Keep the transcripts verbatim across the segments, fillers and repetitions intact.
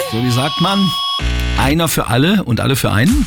So wie sagt man, einer für alle und alle für einen.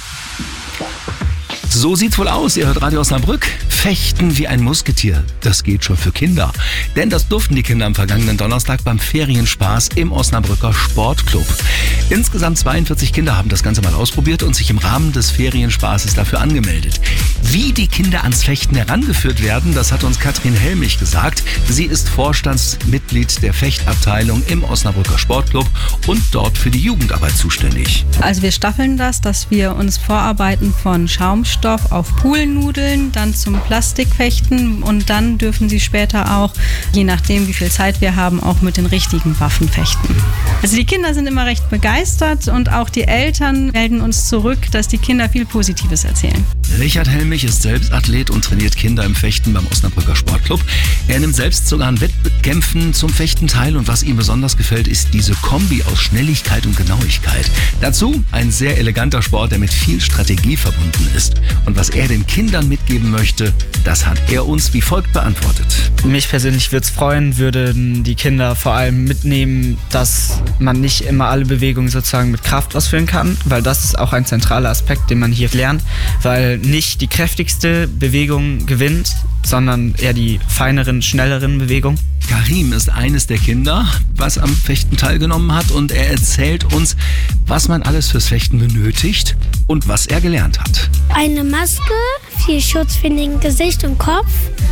So sieht's wohl aus. Ihr hört Radio Osnabrück. Fechten wie ein Musketier, das geht schon für Kinder. Denn das durften die Kinder am vergangenen Donnerstag beim Ferienspaß im Osnabrücker Sportclub. Insgesamt zweiundvierzig Kinder haben das Ganze mal ausprobiert und sich im Rahmen des Ferienspaßes dafür angemeldet. Wie die Kinder ans Fechten herangeführt werden, das hat uns Katrin Helmich gesagt. Sie ist Vorstandsmitglied der Fechtabteilung im Osnabrücker Sportclub und dort für die Jugendarbeit zuständig. Also wir staffeln das, dass wir uns vorarbeiten von Schaumstoff auf Poolnudeln, dann zum Plastikfechten und dann dürfen sie später auch, je nachdem wie viel Zeit wir haben, auch mit den richtigen Waffen fechten. Also die Kinder sind immer recht begeistert und auch die Eltern melden uns zurück, dass die Kinder viel Positives erzählen. Richard Helmich ist selbst Athlet und trainiert Kinder im Fechten beim Osnabrücker Sportclub. Er nimmt selbst sogar an Wettkämpfen zum Fechten teil und was ihm besonders gefällt, ist diese Kombi aus Schnelligkeit und Genauigkeit. Dazu ein sehr eleganter Sport, der mit viel Strategie verbunden ist. Und was er den Kindern mitgeben möchte, das hat er uns wie folgt beantwortet. Mich persönlich würde es freuen, würden die Kinder vor allem mitnehmen, dass man nicht immer alle Bewegungen sozusagen mit Kraft ausführen kann, weil das ist auch ein zentraler Aspekt, den man hier lernt, weil nicht die kräftigste Bewegung gewinnt, sondern eher die feineren, schnelleren Bewegungen. Karim ist eines der Kinder, was am Fechten teilgenommen hat und er erzählt uns, was man alles fürs Fechten benötigt und was er gelernt hat. Eine Maske, viel Schutz für den Gesicht und Kopf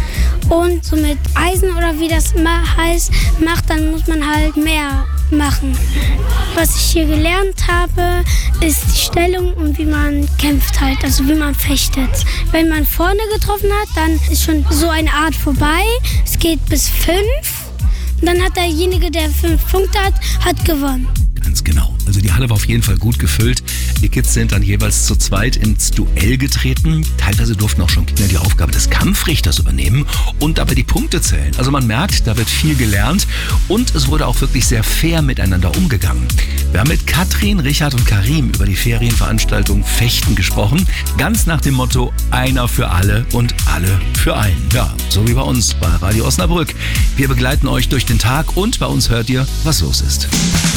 und so mit Eisen oder wie das heißt, macht, dann muss man halt mehr machen. Was ich hier gelernt habe, ist die Stellung und wie man kämpft halt, also wie man fechtet. Wenn man vorne getroffen hat, dann ist schon so eine Art vorbei. Es geht bis fünf und dann hat derjenige, der fünf Punkte hat, hat gewonnen. Ganz genau. Also die Halle war auf jeden Fall gut gefüllt. Die Kids sind dann jeweils zu zweit ins Duell getreten. Teilweise durften auch schon Kinder die Aufgabe des Kampfrichters übernehmen und dabei die Punkte zählen. Also man merkt, da wird viel gelernt und es wurde auch wirklich sehr fair miteinander umgegangen. Wir haben mit Katrin, Richard und Karim über die Ferienveranstaltung Fechten gesprochen. Ganz nach dem Motto, einer für alle und alle für einen. Ja, so wie bei uns bei Radio Osnabrück. Wir begleiten euch durch den Tag und bei uns hört ihr, was los ist.